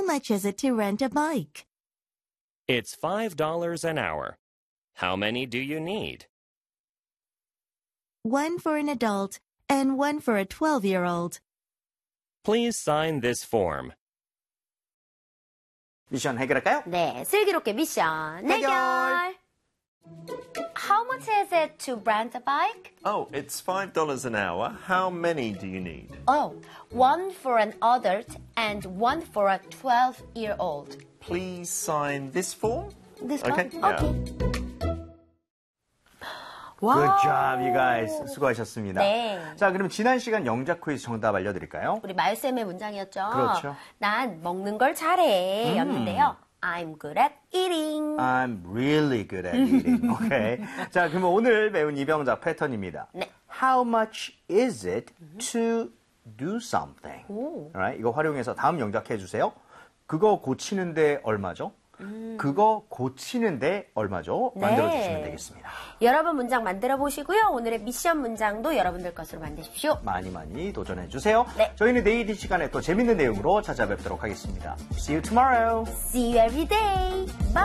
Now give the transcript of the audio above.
How much is it to rent a bike? It's $5 an hour. How many do you need? One for an adult and one for a 12-year-old. Please sign this form. 미션 해결할까요? 네, 슬기롭게 미션 해결! 해결! How much is it to rent a bike? Oh, it's $5 an hour. How many do you need? Oh, one for an adult and one for a 12-year-old. Please sign this form. This one? Okay, yeah. Good job, you guys. 수고하셨습니다. 네. 자, 그럼 지난 시간 영작 퀴즈 정답 알려드릴까요? 우리 마유쌤의 문장이었죠? 그렇죠. 난 먹는 걸 잘해 였는데요. I'm good at eating. I'm really good at eating. Okay. 자, 그러면 오늘 배운 이병작 패턴입니다. 네. How much is it to do something? 오. Alright, 이거 활용해서 다음 영작해 주세요. 그거 고치는데 얼마죠? 그거 고치는데 얼마죠? 네. 만들어주시면 되겠습니다. 여러분 문장 만들어 보시고요. 오늘의 미션 문장도 여러분들 것으로 만드십시오. 많이 많이 도전해 주세요. 네. 저희는 내일 이 시간에 또 재밌는 내용으로 찾아뵙도록 하겠습니다. See you tomorrow. See you every day. Bye.